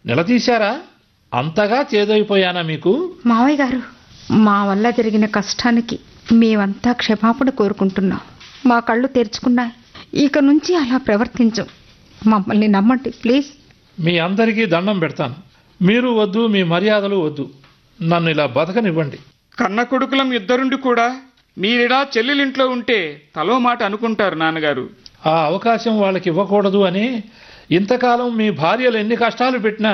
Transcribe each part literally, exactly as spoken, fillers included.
నిలదీశారా? అంతగా చేదైపోయానా మీకు? మావయ్య గారు, మా వల్ల జరిగిన కష్టానికి మేమంతా క్షమాపణ కోరుకుంటున్నాం. మా కళ్ళు తెరుచుకున్నాయి. ఇక నుంచి అలా ప్రవర్తించం. మమ్మల్ని నమ్మండి ప్లీజ్. మీ అందరికీ దండం పెడతాను. మీరు వద్దు, మీ మర్యాదలు వద్దు. నన్ను ఇలా బతకనివ్వండి. కన్న కొడుకులం ఇద్దరుండి కూడా మీరిలా చెల్లెలింట్లో ఉంటే తలో మాట అనుకుంటారు నాన్నగారు. ఆ అవకాశం వాళ్ళకి ఇవ్వకూడదు అని ఇంతకాలం మీ భార్యలు ఎన్ని కష్టాలు పెట్టినా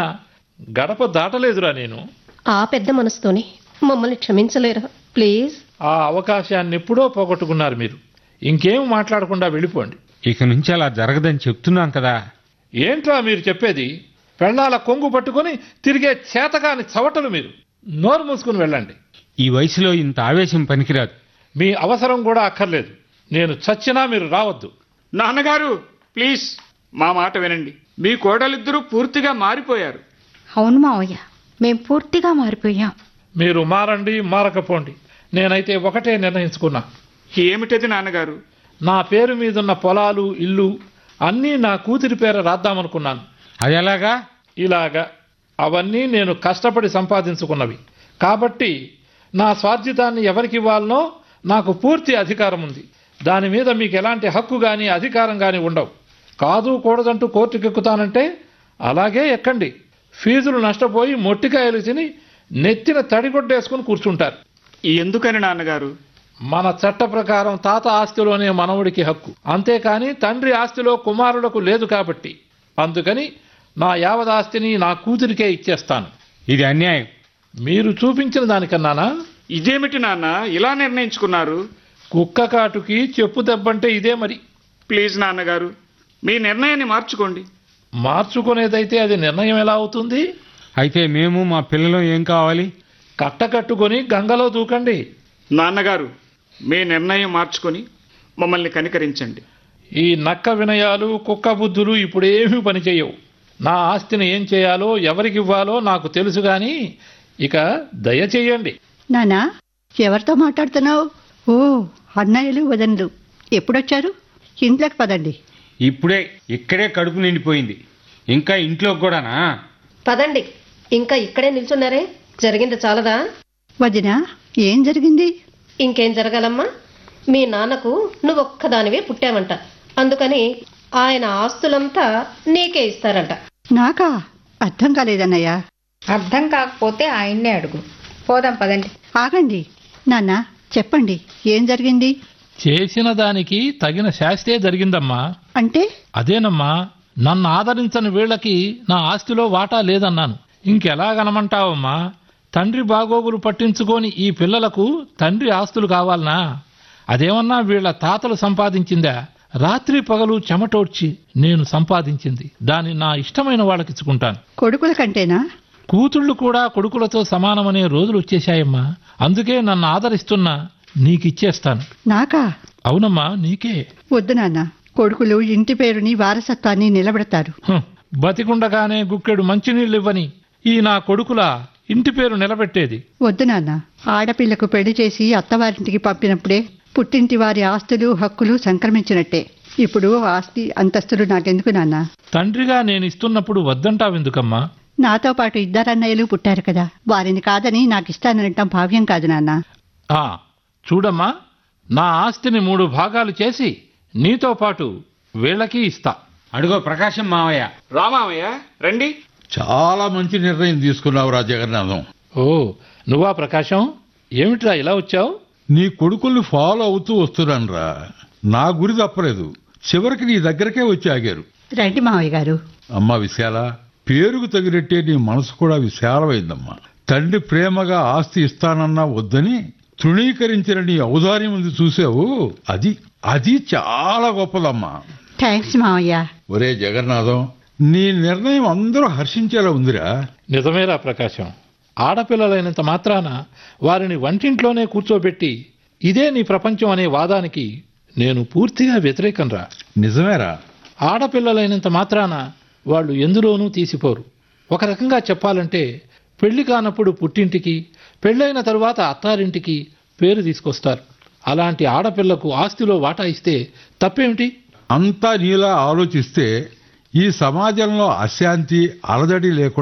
గడప దాటలేదురా నేను. ఆ పెద్ద మనసుతోనే మమ్మల్ని క్షమించలేరా ప్లీజ్? ఆ అవకాశాన్ని ఎప్పుడో పోగొట్టుకున్నారు మీరు. ఇంకేం మాట్లాడకుండా వెళ్ళిపోండి. ఇక నుంచి అలా జరగదని చెప్తున్నాం కదా. ఏంట్రా మీరు చెప్పేది? పెళ్ళాల కొంగు పట్టుకొని తిరిగే చేతకాని చవటలు మీరు. నోరు మూసుకుని వెళ్ళండి. ఈ వయసులో ఇంత ఆవేశం పనికిరాదు. మీ అవసరం కూడా అక్కర్లేదు. నేను చచ్చినా మీరు రావద్దు. నాన్నగారు ప్లీజ్ మా మాట వినండి. మీ కోడలిద్దరూ పూర్తిగా మారిపోయారు. అవును మావయ్య, మేం పూర్తిగా మారిపోయాం. మీరు మారండి, మారకపోండి. నేనైతే ఒకటే నిర్ణయించుకున్నా. ఏమిటది నాన్నగారు? నా పేరు మీదున్న పొలాలు, ఇల్లు అన్నీ నా కూతురి పేర రాద్దామనుకున్నాను. అది ఎలాగా? ఇలాగా. అవన్నీ నేను కష్టపడి సంపాదించుకున్నవి కాబట్టి నా స్వార్జితాన్ని ఎవరికి ఇవ్వాలనో నాకు పూర్తి అధికారం ఉంది. దాని మీద మీకు ఎలాంటి హక్కు కానీ అధికారం కానీ ఉండవు. కాదు కూడదంటూ కోర్టుకెక్కుతానంటే అలాగే ఎక్కండి. ఫీజులు నష్టపోయి మొట్టికాయలు తిని నెత్తిన తడిగొడ్డేసుకుని కూర్చుంటారు. ఎందుకని నాన్నగారు? మన చట్ట ప్రకారం తాత ఆస్తిలోనే మనవడికి హక్కు, అంతేకాని తండ్రి ఆస్తిలో కుమారులకు లేదు కాబట్టి. అందుకని నా యావదాస్తిని నా కూతురికే ఇచ్చేస్తాను. ఇది అన్యాయం. మీరు చూపించిన దానికన్నానా? ఇదేమిటి నాన్న ఇలా నిర్ణయించుకున్నారు? కుక్క కాటుకి చెప్పు దెబ్బంటే ఇదే మరి. ప్లీజ్ నాన్నగారు మీ నిర్ణయాన్ని మార్చుకోండి. మార్చుకునేదైతే అది నిర్ణయం ఎలా అవుతుంది? అయితే మేము మా పిల్లలు ఏం కావాలి? కట్టకట్టుకొని గంగలో దూకండి. నాన్నగారు మీ నిర్ణయం మార్చుకొని మమ్మల్ని కనికరించండి. ఈ నక్క వినయాలు, కుక్క బుద్ధులు ఇప్పుడేమీ పనిచేయవు. నా ఆస్తిని ఏం చేయాలో, ఎవరికి ఇవ్వాలో నాకు తెలుసు గాని ఇక దయచేయండి. నానా, ఎవరితో మాట్లాడుతున్నావు? ఓ, అన్నయ్యలు వదనలు ఎప్పుడొచ్చారు? ఇంట్లోకి పదండి. ఇప్పుడే ఇక్కడే కడుపు నిండిపోయింది, ఇంకా ఇంట్లోకి కూడానా? పదండి. ఇంకా ఇక్కడే నిల్చున్నారే, జరిగింది చాలదా? వదినా, ఏం జరిగింది? ఇంకేం జరగాలమ్మా? మీ నాన్నకు నువ్వు ఒక్కదానివే పుట్టావంట. అందుకని ఆయన ఆస్తులంతా నీకే ఇస్తారంట. నాకా? అర్థం కాలేదన్నయ్య. అర్థం కాకపోతే ఆయన్నే అడుగు. పోదాం పదండి. ఆగండి నాన్న, చెప్పండి ఏం జరిగింది? చేసిన దానికి తగిన శాస్తే జరిగిందమ్మా. అంటే? అదేనమ్మా, నన్ను ఆదరించని వీళ్ళకి నా ఆస్తిలో వాటా లేదన్నాను. ఇంకెలాగనమంటావమ్మా? తండ్రి బాగోగులు పట్టించుకొని ఈ పిల్లలకు తండ్రి ఆస్తులు కావాలనా? అదేమన్నా వీళ్ల తాతలు సంపాదించిందా? రాత్రి పగలు చెమటోడ్చి నేను సంపాదించింది. దాన్ని నా ఇష్టమైన వాళ్ళకిచ్చుకుంటాను. కొడుకుల కంటేనా? కూతుళ్ళు కూడా కొడుకులతో సమానమనే రోజులు వచ్చేశాయమ్మా. అందుకే నన్ను ఆదరిస్తున్నా నీకిచ్చేస్తాను. నాకా? అవునమ్మా, నీకే. వద్దు నాన్న, కొడుకులు ఇంటి పేరుని వారసత్వాన్ని నిలబెడతారు. హ్, బతికుండగానే గుక్కెడు మంచినీళ్ళు ఇవ్వని ఈ నా కొడుకుల ఇంటి పేరు నిలబెట్టేది. వద్దు నాన్న, ఆడపిల్లకు పెళ్లి చేసి అత్తవారింటికి పంపినప్పుడే పుట్టింటి వారి ఆస్తులు హక్కులు సంక్రమించినట్టే. ఇప్పుడు ఆస్తి అంతస్తులు నాకెందుకు నాన్న? తండ్రిగా నేను ఇస్తున్నప్పుడు వద్దంటావెందుకమ్మా? నాతో పాటు ఇద్దరన్నయ్యలు పుట్టారు కదా, వారిని కాదని నాకు ఇస్తాననటం భావ్యం కాదు నాన్న. ఆ చూడమ్మా, నా ఆస్తిని మూడు భాగాలు చేసి నీతో పాటు వీళ్ళకి ఇస్తా. అడుగో ప్రకాశం మావయ్య. రామావయ్య రండి. చాలా మంచి నిర్ణయం తీసుకున్నావురా జగన్నాథం. ఓ, నువ్వా ప్రకాశం? ఏమిట్రా ఇలా వచ్చావు? నీ కొడుకుల్ని ఫాలో అవుతూ వస్తున్నానురా. నా గురి తప్పలేదు. చివరికి నీ దగ్గరకే వచ్చి ఆగారు. రండి మావయ్య గారు. అమ్మా విశాల, పేరుకు తగినట్టే నీ మనసు కూడా విశాలమైందమ్మా. తండ్రి ప్రేమగా ఆస్తి ఇస్తానన్నా వద్దని తృణీకరించిన నీ ఔదార్యం ఉంది చూసావు, అది అది చాలా గొప్పదమ్మా. థ్యాంక్స్ మావయ్య. ఒరే జగన్నాథం, నీ నిర్ణయం అందరూ హర్షించేలా ఉందిరా. నిజమేరా ప్రకాశం. ఆడపిల్లలైనంత మాత్రాన వారిని వంటింట్లోనే కూర్చోబెట్టి ఇదే నీ ప్రపంచం అనే వాదానికి నేను పూర్తిగా వ్యతిరేకంరా. నిజమేరా. ఆడపిల్లలైనంత మాత్రాన వాళ్ళు ఎందులోనూ తీసిపోరు. ఒక రకంగా చెప్పాలంటే పెళ్లి కానప్పుడు పుట్టింటికి, పెళ్ళైన తరువాత అత్తారింటికి పేరు తీసుకొస్తారు. అలాంటి ఆడపిల్లకు ఆస్తిలో వాటా ఇస్తే తప్పేమిటి? అంతా నీలా ఆలోచిస్తే ఈ సమాజంలో అశాంతి అలజడి లేకుండా